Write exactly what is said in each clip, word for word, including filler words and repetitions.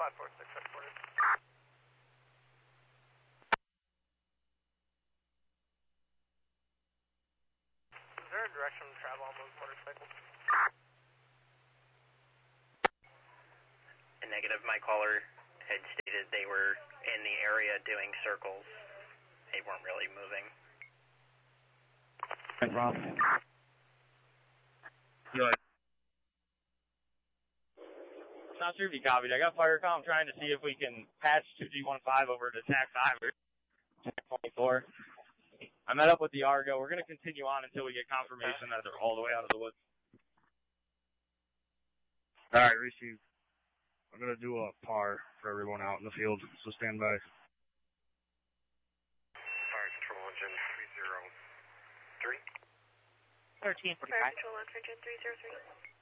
five four six headquarters. Is there a direction of travel on those motorcycles? A negative. My caller had stated they were in the area doing circles. They weren't really moving. Hey, Rob. Good. Not sure if you copied. I got Firecom trying to see if we can patch two G one five over to TAC five or TAC twenty-four. I met up with the Argo. We're going to continue on until we get confirmation that they're all the way out of the woods. All right, receive. I'm going to do a par for everyone out in the field, so stand by. Fire control engine three zero three. thirteen forty-five. Fire control engine three zero three.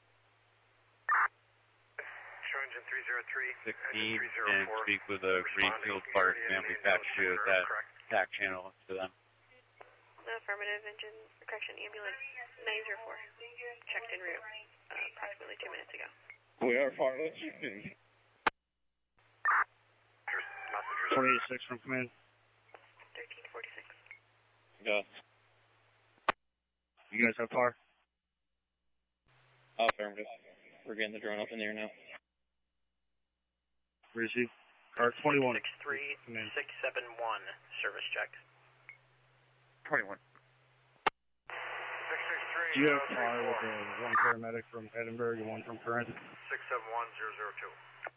Show engine three zero three. sixteen and speak with a Greenfield Park family patch you at that T A C channel to them. Affirmative, engine, correction, ambulance nine zero four. Checked en route uh, approximately two minutes ago. We are farmers. twenty-eight six from command. thirteen forty-six. Go. You guys have par? Affirmative. We're getting the drone up in the air now. Receive. Or twenty-one. six three six seven one, service check. twenty-one. six six three. Do you have par with the one paramedic from Edinburgh and one from Corinth? six seven one zero zero two.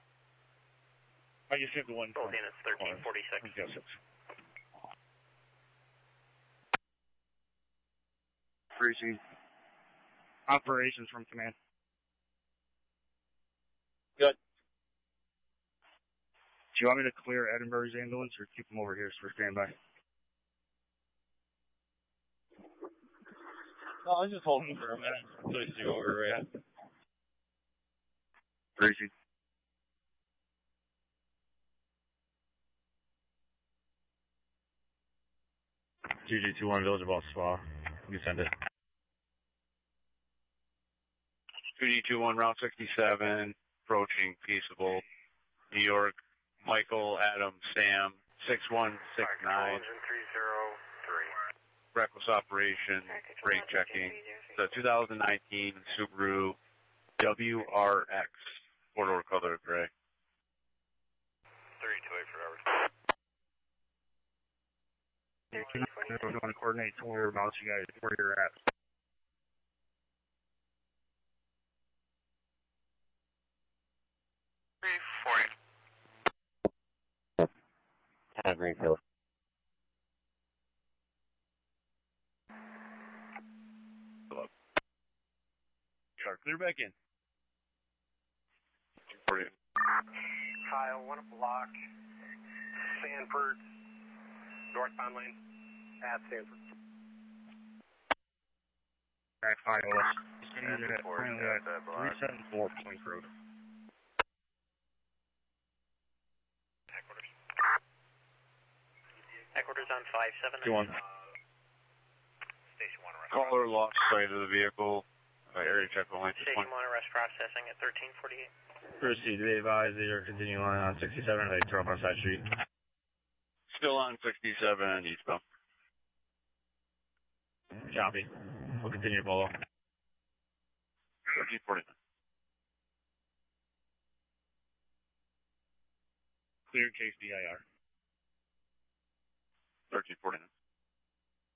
I just have the one. Both units thirteen forty-six. Yes, six. Receive. Operations from command. Good. Do you want me to clear Edinburgh's ambulance or keep them over here for standby? No, I was just holding for a minute until we see what we're at. Receive. two G two one Village of Ball Spa. You send it. two G two one Route sixty-seven, approaching Peaceable, New York. Michael, Adam, Sam, six one six nine. Engine three zero three. Reckless operation, brake checking. The two thousand nineteen Subaru W R X, four-door color gray. thirty-two eight for hours. We're going to coordinate to whereabouts you guys, where you're at. three forty. Town of Greenfield. Hello. Sure, clear back in. For you. Kyle, one block. Sanford. Northbound lane. At Sanford. Alright, fine, let's continue at three seven four Point Road. Headquarters. Headquarters on five seven. Two one. Station one arrest. Caller lost sight of the vehicle. Uh, area check only. Station one arrest processing at thirteen forty-eight. Proceed. They advise they are continuing on sixty-seven. They turn up on side street. Still on sixty-seven eastbound. Copy. We'll continue to follow. thirteen forty-nine. Clear case D I R. thirteen forty-nine.